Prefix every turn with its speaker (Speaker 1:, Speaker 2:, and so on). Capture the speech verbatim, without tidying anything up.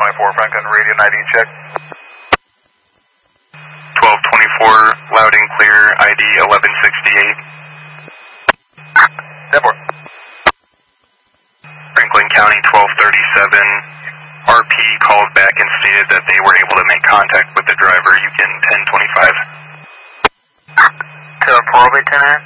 Speaker 1: twenty-four, Franklin, radio I D check. twelve twenty-four, loud and clear, I D eleven sixty-eight. ten four. Franklin County twelve thirty-seven, R P called back and stated that they were able to make contact with the driver. You can ten twenty-five.
Speaker 2: To a Lieutenant.